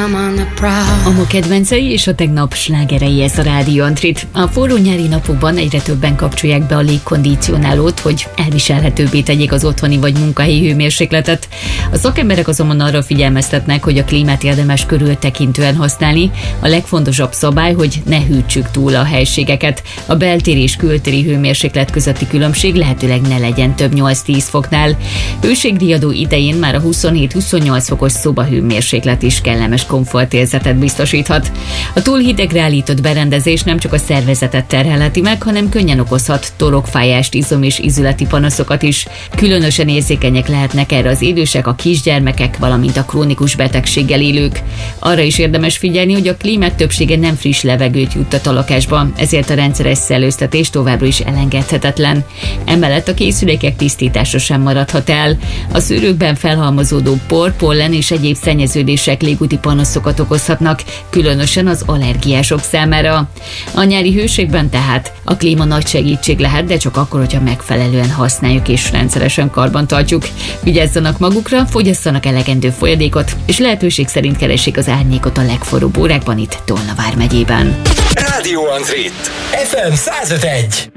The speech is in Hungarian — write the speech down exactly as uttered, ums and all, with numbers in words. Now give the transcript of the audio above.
A ma kedvencei és a tegnap slágerei, ez a Rádió Antrit. A forró nyári napokban egyre többen kapcsolják be a légkondicionálót, hogy elviselhetőbbé tegyék az otthoni vagy munkahelyi hőmérsékletet. A szakemberek azonban arra figyelmeztetnek, hogy a klímát érdemes körültekintően használni. A legfontosabb szabály, hogy ne hűtsük túl a helységeket. A beltéri és kültéri hőmérséklet közötti különbség lehetőleg ne legyen több nyolc-tíz foknál. Hőségriadó idején már a huszonhét-huszonnyolc fokos szobahőmérséklet is kellemes komfortérzetet biztosíthat. A túl hidegre állított berendezés nem csak a szervezetet terhelheti meg, hanem könnyen okozhat torokfájást, izom- és ízületi panaszokat is. Különösen érzékenyek lehetnek erre az idősek, a kisgyermekek, valamint a krónikus betegséggel élők. Arra is érdemes figyelni, hogy a klímák többsége nem friss levegőt juttat a lakásba, ezért a rendszeres szellőztetés továbbra is elengedhetetlen. Emellett a készülékek tisztítása sem maradhat el. A szűrőkben felhalmozódó por, pollen és egyéb szennyeződések légúti panaszokat okozhatnak, különösen az allergiások számára. A nyári hőségben tehát a klíma nagy segítség lehet, de csak akkor, hogyha megfelelően használjuk és rendszeresen karbantartjuk. Vigyázzanak magukra, fogyasszanak elegendő folyadékot, és lehetőség szerint keressék az árnyékot a legforróbb órákban itt Tolna vármegyében. Rádió Antrit ef em száz öt egy.